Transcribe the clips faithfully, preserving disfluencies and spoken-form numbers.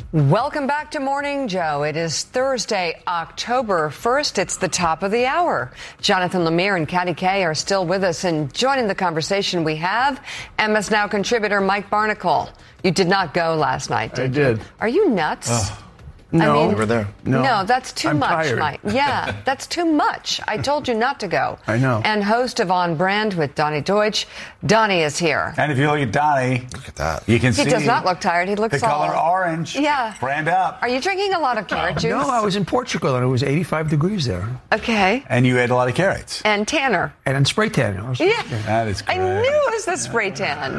Welcome back to Morning Joe. It is Thursday, October first. It's the top of the hour. Jonathan Lemire and Katty Kay are still with us, and joining the conversation we have, M S Now contributor Mike Barnicle. You did not go last night, did you? I did. Are you nuts? Oh. No, I mean, over there. No, no, that's too I'm much, tired. Mike. Yeah, that's too much. I told you not to go. I know. And host of On Brand with Donnie Deutsch. Donnie is here. And if you look at Donnie, look at that. You can he see does not look tired. He looks the all color orange. Yeah. Brand up. Are you drinking a lot of carrot juice? No, I was in Portugal and it was eighty-five degrees there. Okay. And you ate a lot of carrots. And tanner. And in spray tan. Yeah. That is great. I knew it was the spray tan.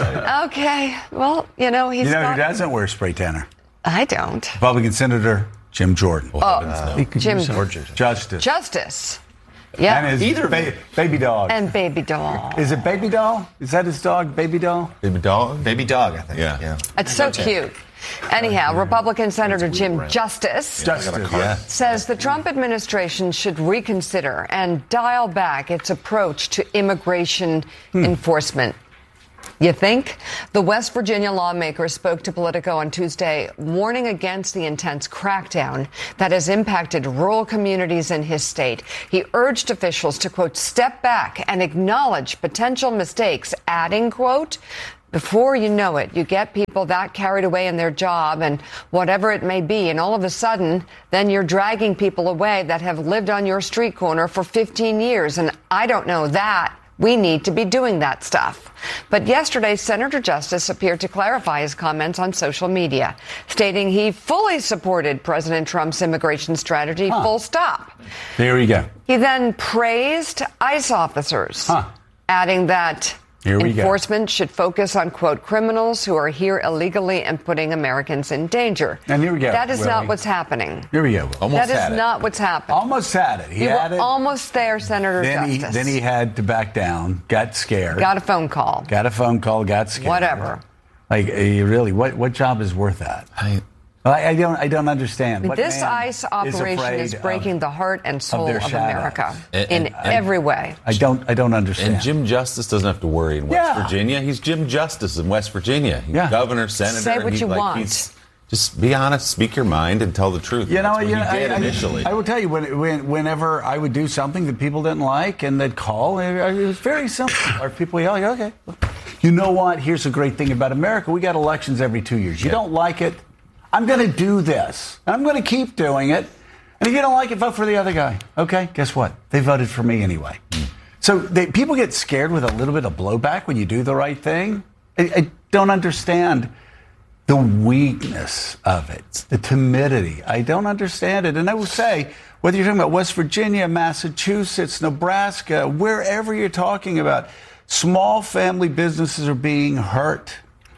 Okay. Well, you know, he's You know got... who doesn't wear spray tanner? I don't. Republican Senator Jim Jordan. Oh, Uh, Jim Justice. Justice. Yeah. And his Either ba- baby dog. And baby doll. Is it baby doll? Is that his dog, baby doll? Baby dog? Baby dog, I think. Yeah. yeah. It's so cute. Anyhow, Republican Senator Jim Justice Justice. Yeah. says the Trump administration should reconsider and dial back its approach to immigration Hmm. enforcement. You think? The West Virginia lawmaker spoke to Politico on Tuesday, warning against the intense crackdown that has impacted rural communities in his state. He urged officials to, quote, step back and acknowledge potential mistakes, adding, quote, before you know it, you get people that carried away in their job and whatever it may be, and all of a sudden, then you're dragging people away that have lived on your street corner for fifteen years, and I don't know that. We need to be doing that stuff. But yesterday, Senator Justice appeared to clarify his comments on social media, stating he fully supported President Trump's immigration strategy, Huh. full stop. There we go. He then praised ICE officers, Huh. adding that Here we go. enforcement should focus on, quote, criminals who are here illegally and putting Americans in danger. And here we go, That is not Willie. what's happening. Here we go. Almost That had is it. not what's happening. Almost had it. He You had were it. almost there, Senator Then he, Justice. then he had to back down, got scared. got a phone call. Got a phone call, got scared. Whatever. Like, uh, you really, what what job is worth that? I, I, I don't I don't understand. What This man ICE operation afraid is breaking of, the heart and soul their of, shadows? America And- in and- every way. I don't I don't understand. and Jim Justice doesn't have to worry in West Yeah. Virginia. He's Jim Justice in West Virginia. He's Yeah. governor, senator. Say and what he, you like, want. he's- Just be honest, speak your mind, and tell the truth. You know, That's what you he know, did I, I- initially. I will tell you, when, when, whenever I would do something that people didn't like and they'd call, it, it was very simple. Or people yell, okay. You know what? Here's the great thing about America. We got elections every two years. You Yeah. don't like it? I'm going to do this. And I'm going to keep doing it. And if you don't like it, vote for the other guy. Okay? Guess what? They voted for me anyway. Mm. So they, people get scared with a little bit of blowback when you do the right thing. I, I don't understand the weakness of it, the timidity. I don't understand it. And I will say, whether you're talking about West Virginia, Massachusetts, Nebraska, wherever you're talking about, small family businesses are being hurt.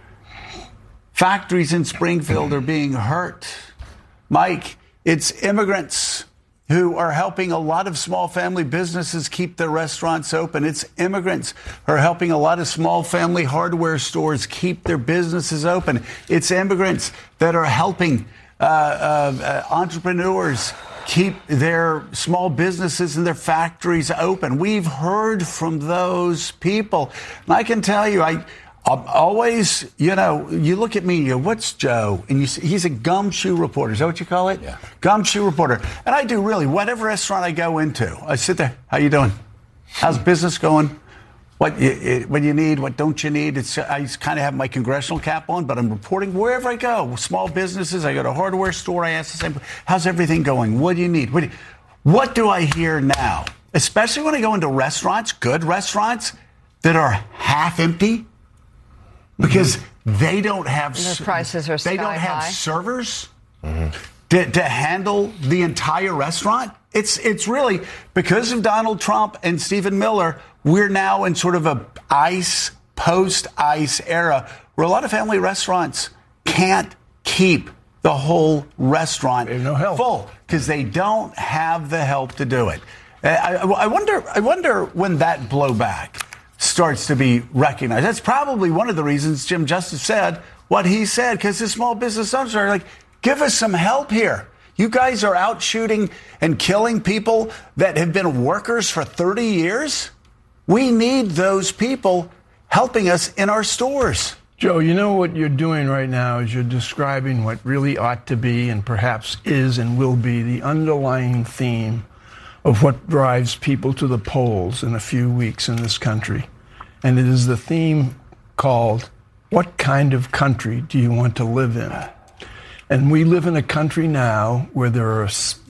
Factories in Springfield are being hurt. Mike, it's immigrants who are helping a lot of small family businesses keep their restaurants open. It's immigrants who are helping a lot of small family hardware stores keep their businesses open. It's immigrants that are helping uh, uh, entrepreneurs keep their small businesses and their factories open. We've heard from those people. And I can tell you, I... I'm always, you know, you look at me, you go, what's Joe? And you see, he's a gumshoe reporter. Is that what you call it? Yeah. Gumshoe reporter. And I do really, whatever restaurant I go into, I sit there, how you doing? How's business going? What you, what you need, what don't you need? It's, I kind of have my congressional cap on, but I'm reporting wherever I go. Small businesses, I go to a hardware store, I ask the same, how's everything going? What do you need? What do, you, what do I hear now? Especially when I go into restaurants, good restaurants, that are half empty. Because they don't have Their prices are they sky don't have high. servers mm-hmm. to, to handle the entire restaurant. It's it's really because of Donald Trump and Stephen Miller. We're now in sort of a ICE post ICE era where a lot of family restaurants can't keep the whole restaurant no help. full because they don't have the help to do it. I, I wonder. I wonder when that blowback starts to be recognized. That's probably one of the reasons Jim Justice said what he said, because the small business owners are like, give us some help here. You guys are out shooting and killing people that have been workers for thirty years. We need those people helping us in our stores. Joe, you know what you're doing right now is you're describing what really ought to be and perhaps is and will be the underlying theme of what drives people to the polls in a few weeks in this country. And it is the theme called, what kind of country do you want to live in? And we live in a country now where there are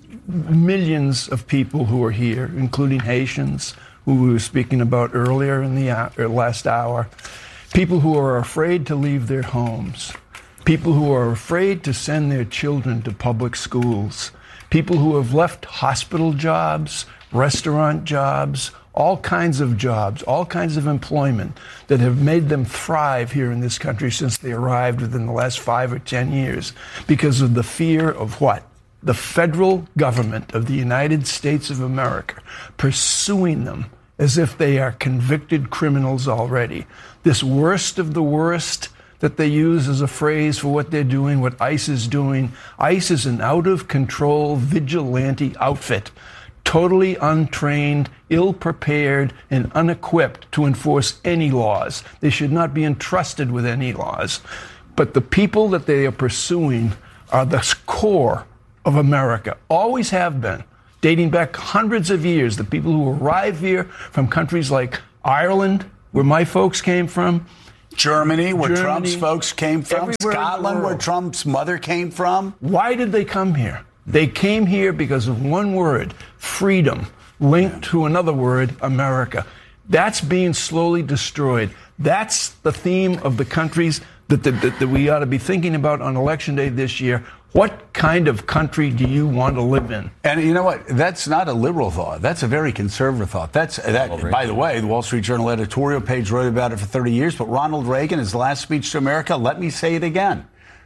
millions of people who are here, including Haitians, who we were speaking about earlier in the hour, last hour, people who are afraid to leave their homes, people who are afraid to send their children to public schools, people who have left hospital jobs, restaurant jobs, all kinds of jobs, all kinds of employment that have made them thrive here in this country since they arrived within the last five or ten years because of the fear of what? The federal government of the United States of America pursuing them as if they are convicted criminals already. This worst of the worst that they use as a phrase for what they're doing, what ICE is doing. ICE is an out-of-control vigilante outfit, totally untrained, ill-prepared, and unequipped to enforce any laws. They should not be entrusted with any laws. But the people that they are pursuing are the core of America, always have been, dating back hundreds of years. The people who arrive here from countries like Ireland, where my folks came from, Germany, where Germany, Trump's folks came from, Scotland, where Trump's mother came from. Why did they come here? They came here because of one word, freedom, linked to another word, America. That's being slowly destroyed. That's the theme of the countries that, that, that, that we ought to be thinking about on Election Day this year. What kind of country do you want to live in? And you know what? That's not a liberal thought. That's a very conservative thought. That's that. By the way, the Wall Street Journal editorial page wrote about it for thirty years. But Ronald Reagan, his last speech to America, let me say it again.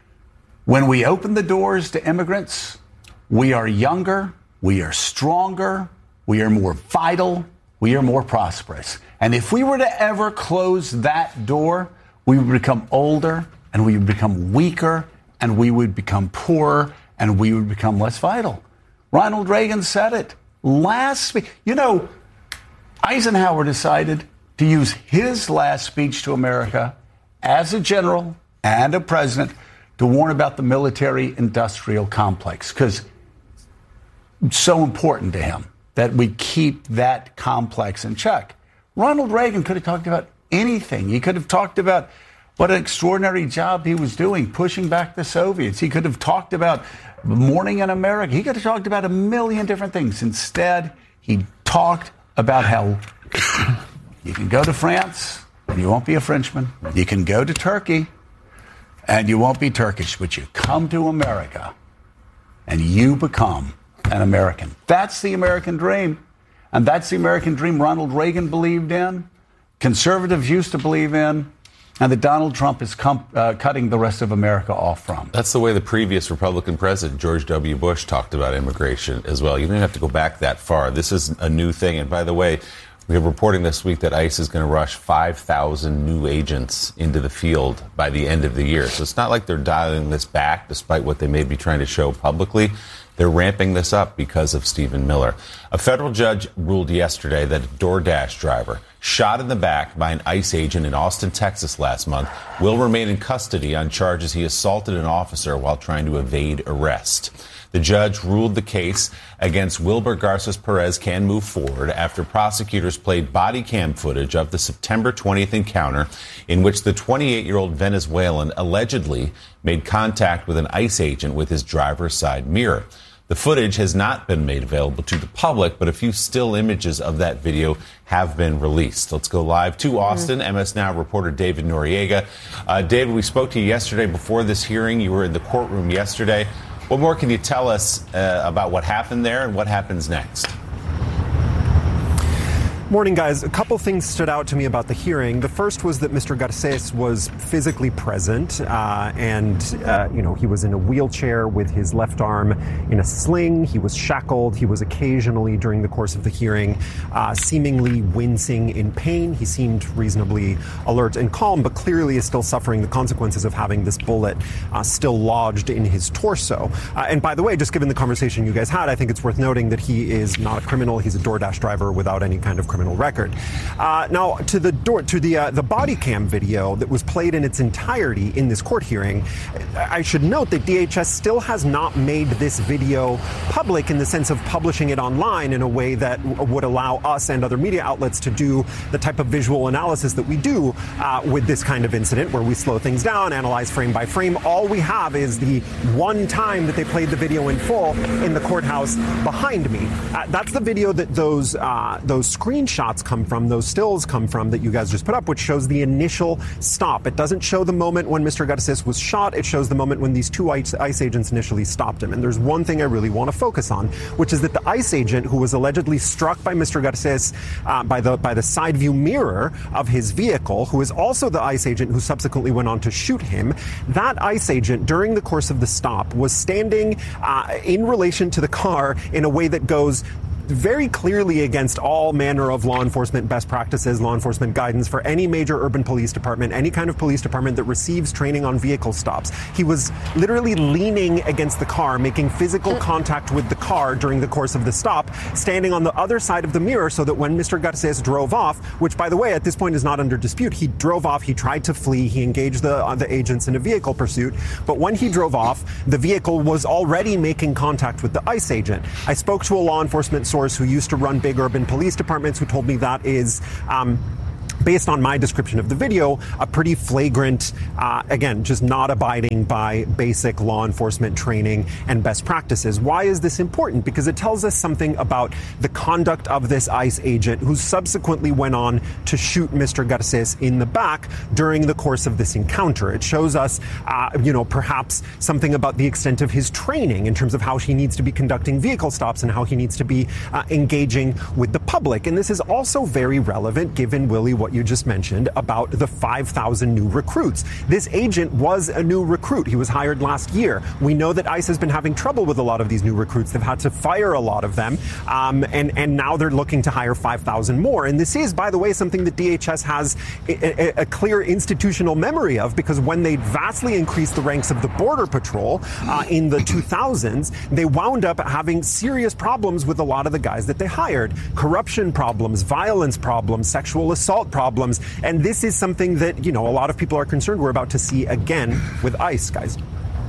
When we open the doors to immigrants, we are younger, we are stronger, we are more vital, we are more prosperous. And if we were to ever close that door, we would become older and we would become weaker and we would become poorer and we would become less vital. Ronald Reagan said it last week. You know, Eisenhower decided to use his last speech to America as a general and a president to warn about the military-industrial complex, because it's so important to him that we keep that complex in check. Ronald Reagan could have talked about anything. He could have talked about what an extraordinary job he was doing, pushing back the Soviets. He could have talked about Morning in America. He could have talked about a million different things. Instead, he talked about how you can go to France and you won't be a Frenchman. You can go to Turkey and you won't be Turkish, but you come to America and you become an American. That's the American dream. And that's the American dream Ronald Reagan believed in, conservatives used to believe in, and that Donald Trump is com- uh, cutting the rest of America off from. That's the way the previous Republican president, George W. Bush, talked about immigration as well. You don't have to go back that far. This is a new thing. And by the way, we are reporting this week that ICE is going to rush five thousand new agents into the field by the end of the year. So it's not like they're dialing this back, despite what they may be trying to show publicly. They're ramping this up because of Stephen Miller. A federal judge ruled yesterday that a DoorDash driver shot in the back by an ICE agent in Austin, Texas last month will remain in custody on charges he assaulted an officer while trying to evade arrest. The judge ruled the case against Wilber Garces Perez can move forward after prosecutors played body cam footage of the September twentieth encounter in which the twenty-eight-year-old Venezuelan allegedly made contact with an ICE agent with his driver's side mirror. The footage has not been made available to the public, but a few still images of that video have been released. Let's go live to Austin. Mm-hmm. M S Now reporter David Noriega. Uh, David, we spoke to you yesterday before this hearing. You were in the courtroom yesterday. What more can you tell us uh, about what happened there and what happens next? Morning, guys. A couple things stood out to me about the hearing. The first was that Mister Garces was physically present, uh, and, uh, you know, he was in a wheelchair with his left arm in a sling. He was shackled. He was occasionally, during the course of the hearing, uh, seemingly wincing in pain. He seemed reasonably alert and calm, but clearly is still suffering the consequences of having this bullet uh, still lodged in his torso. Uh, and by the way, just given the conversation you guys had, I think it's worth noting that he is not a criminal. He's a DoorDash driver without any kind of criminal criminal record. Uh, now, to the door, to the uh, the body cam video that was played in its entirety in this court hearing, I should note that D H S still has not made this video public in the sense of publishing it online in a way that w- would allow us and other media outlets to do the type of visual analysis that we do uh, with this kind of incident, where we slow things down, analyze frame by frame. All we have is the one time that they played the video in full in the courthouse behind me. Uh, that's the video that those uh, those screenshots come from, those stills come from that you guys just put up, which shows the initial stop. It doesn't show the moment when Mister Garces was shot. It shows the moment when these two ICE, ICE agents initially stopped him. And there's one thing I really want to focus on, which is that the ICE agent who was allegedly struck by Mister Garces uh, by the by the side view mirror of his vehicle, who is also the ICE agent who subsequently went on to shoot him, that ICE agent during the course of the stop was standing uh, in relation to the car in a way that goes very clearly against all manner of law enforcement best practices, law enforcement guidance for any major urban police department, any kind of police department that receives training on vehicle stops. He was literally leaning against the car, making physical contact with the car during the course of the stop, standing on the other side of the mirror so that when Mister Garces drove off, which, by the way, at this point is not under dispute, he drove off, he tried to flee, he engaged the, uh, the agents in a vehicle pursuit, but when he drove off, the vehicle was already making contact with the ICE agent. I spoke to a law enforcement source who used to run big urban police departments, who told me that is um, based on my description of the video, a pretty flagrant, uh, again, just not abiding by basic law enforcement training and best practices. Why is this important? Because it tells us something about the conduct of this ICE agent who subsequently went on to shoot Mister Garces in the back during the course of this encounter. It shows us, uh, you know, perhaps something about the extent of his training in terms of how he needs to be conducting vehicle stops and how he needs to be uh, engaging with the public. And this is also very relevant, given, Willie, what you just mentioned about the five thousand new recruits. This agent was a new recruit. He was hired last year. We know that ICE has been having trouble with a lot of these new recruits. They've had to fire a lot of them, um, and, and now they're looking to hire five thousand more. And this is, by the way, something that D H S has a, a, a clear institutional memory of, because when they vastly increased the ranks of the Border Patrol uh, in the two thousands, they wound up having serious problems with a lot of the guys that they hired. Corruption problems, violence problems, sexual assault problems. Problems. And this is something that, you know, a lot of people are concerned we're about to see again with ICE, guys.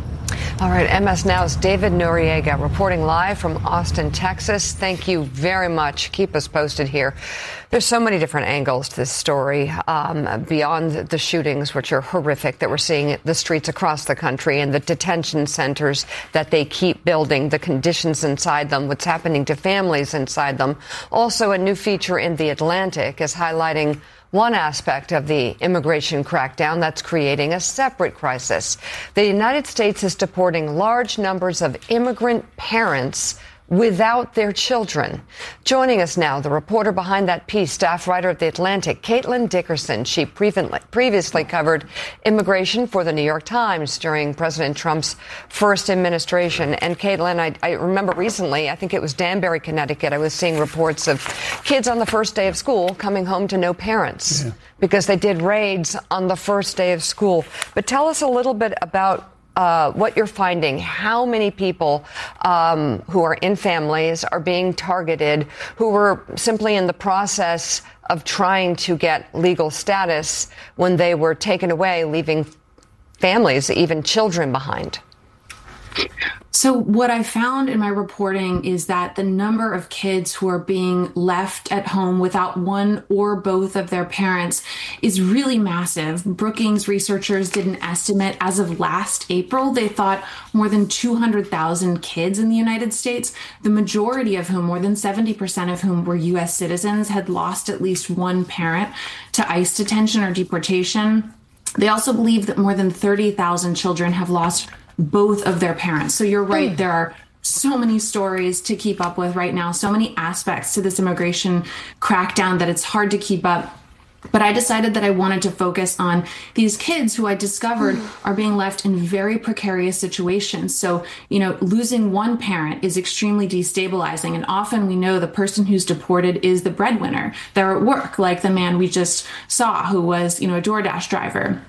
All right, M S Now's David Noriega reporting live from Austin, Texas. Thank you very much. Keep us posted here. There's so many different angles to this story, um, beyond the shootings, which are horrific, that we're seeing the streets across the country and the detention centers that they keep building, the conditions inside them, what's happening to families inside them. Also, a new feature in The Atlantic is highlighting one aspect of the immigration crackdown that's creating a separate crisis. The United States is deporting large numbers of immigrant parents without their children. Joining us now, the reporter behind that piece, staff writer at The Atlantic, Caitlin Dickerson. She previously covered immigration for The New York Times during President Trump's first administration. And Caitlin, I, I remember recently, I think it was Danbury, Connecticut, I was seeing reports of kids on the first day of school coming home to no parents yeah. because they did raids on the first day of school. But tell us a little bit about Uh, what you're finding, how many people um, who are in families are being targeted, who were simply in the process of trying to get legal status when they were taken away, leaving families, even children, behind. So what I found in my reporting is that the number of kids who are being left at home without one or both of their parents is really massive. Brookings researchers did an estimate as of last April. They thought more than two hundred thousand kids in the United States, the majority of whom, more than seventy percent of whom were U S citizens, had lost at least one parent to ICE detention or deportation. They also believe that more than thirty thousand children have lost both of their parents. So you're right, there are so many stories to keep up with right now, so many aspects to this immigration crackdown that it's hard to keep up. But I decided that I wanted to focus on these kids who I discovered are being left in very precarious situations. So, you know, losing one parent is extremely destabilizing. And often we know the person who's deported is the breadwinner. They're at work, like the man we just saw who was, you know, a DoorDash driver.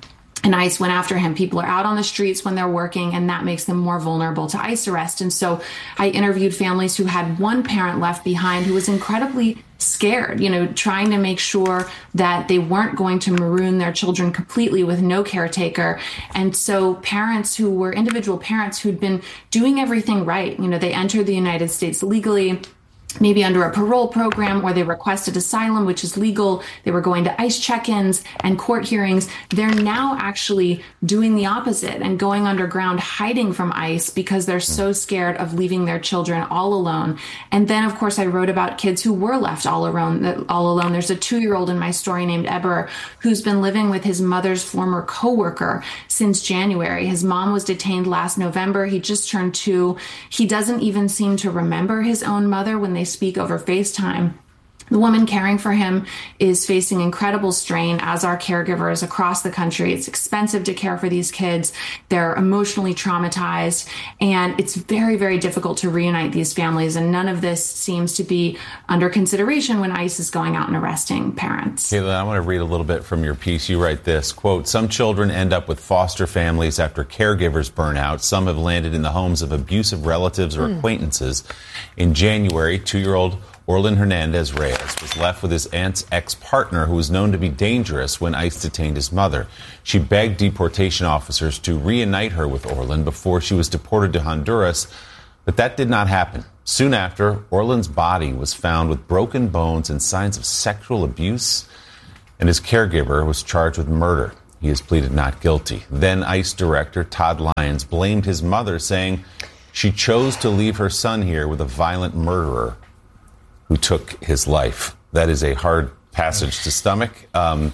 and ICE went after him. People are out on the streets when they're working, and that makes them more vulnerable to ICE arrest. And so I interviewed families who had one parent left behind who was incredibly scared, you know, trying to make sure that they weren't going to maroon their children completely with no caretaker. And so parents who were individual parents who'd been doing everything right, you know, they entered the United States legally, maybe under a parole program, or they requested asylum, which is legal. They were going to ICE check-ins and court hearings. They're now actually doing the opposite and going underground, hiding from ICE because they're so scared of leaving their children all alone. And then, of course, I wrote about kids who were left all alone. All alone. There's a two-year-old in my story named Eber who's been living with his mother's former coworker since January. His mom was detained last November. He just turned two. He doesn't even seem to remember his own mother when they speak over FaceTime. The woman caring for him is facing incredible strain, as are caregivers across the country. It's expensive to care for these kids. They're emotionally traumatized, and it's very, very difficult to reunite these families. And none of this seems to be under consideration when ICE is going out and arresting parents. Caitlin, I want to read a little bit from your piece. You write this, quote, "Some children end up with foster families after caregivers burn out. Some have landed in the homes of abusive relatives or mm. acquaintances. In January, two-year-old Orlin Hernandez Reyes was left with his aunt's ex-partner, who was known to be dangerous when ICE detained his mother. She begged deportation officers to reunite her with Orlin before she was deported to Honduras, but that did not happen. Soon after, Orlin's body was found with broken bones and signs of sexual abuse, and his caregiver was charged with murder. He has pleaded not guilty. Then ICE Director Todd Lyons blamed his mother, saying she chose to leave her son here with a violent murderer who took his life." That is a hard passage to stomach. Um,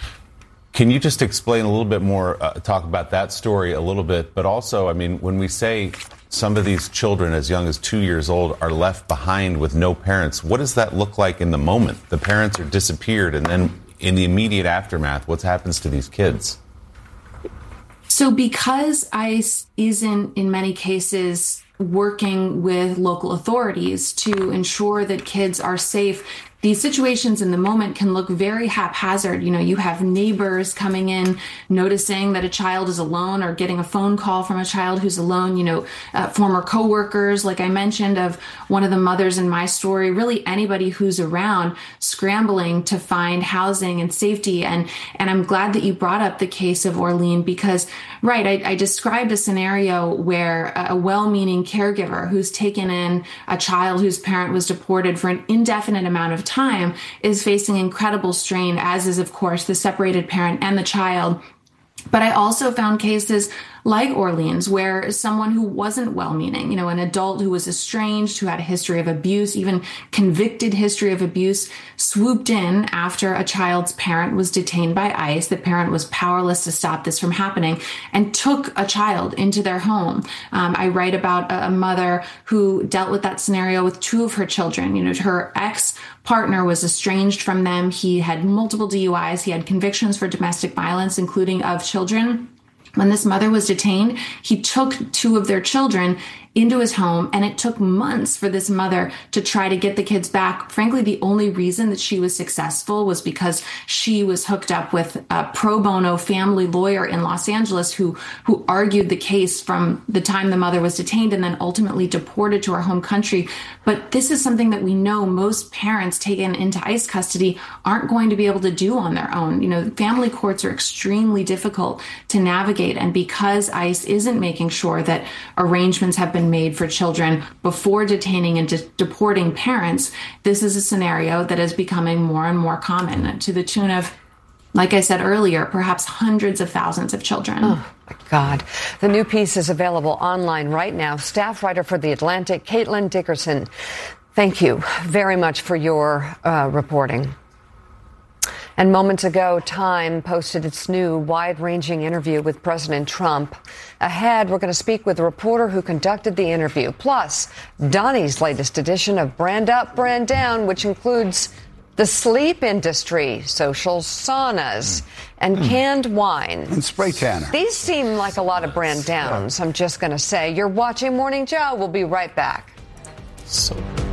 can you just explain a little bit more, uh, talk about that story a little bit, but also, I mean, when we say some of these children as young as two years old are left behind with no parents, what does that look like in the moment? The parents are disappeared, and then in the immediate aftermath, what happens to these kids? So because ICE isn't, in many cases, working with local authorities to ensure that kids are safe, these situations in the moment can look very haphazard. You know, you have neighbors coming in, noticing that a child is alone, or getting a phone call from a child who's alone. You know, uh, former coworkers, like I mentioned, of one of the mothers in my story, really anybody who's around scrambling to find housing and safety. And, and I'm glad that you brought up the case of Orlin, because, right, I, I described a scenario where a well-meaning caregiver who's taken in a child whose parent was deported for an indefinite amount of time time is facing incredible strain, as is, of course, the separated parent and the child. But I also found cases like Orlin's, where someone who wasn't well-meaning, you know, an adult who was estranged, who had a history of abuse, even convicted history of abuse, swooped in after a child's parent was detained by ICE. The parent was powerless to stop this from happening, and took a child into their home. Um, I write about a mother who dealt with that scenario with two of her children. You know, her ex-partner was estranged from them. He had multiple D U Is. He had convictions for domestic violence, including of children. When this mother was detained, he took two of their children into his home, and it took months for this mother to try to get the kids back. Frankly, the only reason that she was successful was because she was hooked up with a pro bono family lawyer in Los Angeles who, who argued the case from the time the mother was detained and then ultimately deported to her home country. But this is something that we know most parents taken into ICE custody aren't going to be able to do on their own. You know, family courts are extremely difficult to navigate, and because ICE isn't making sure that arrangements have been made for children before detaining and de- deporting parents, this is a scenario that is becoming more and more common, to the tune of, like I said earlier, perhaps hundreds of thousands of children. Oh, my God. The new piece is available online right now. Staff writer for The Atlantic, Caitlin Dickerson, thank you very much for your uh, reporting. And moments ago, Time posted its new wide-ranging interview with President Trump. Ahead, we're going to speak with the reporter who conducted the interview. Plus, Donnie's latest edition of Brand Up, Brand Down, which includes the sleep industry, social saunas, and mm. canned wine. And spray tanner. These seem like a lot of brand downs, I'm just going to say. You're watching Morning Joe. We'll be right back. So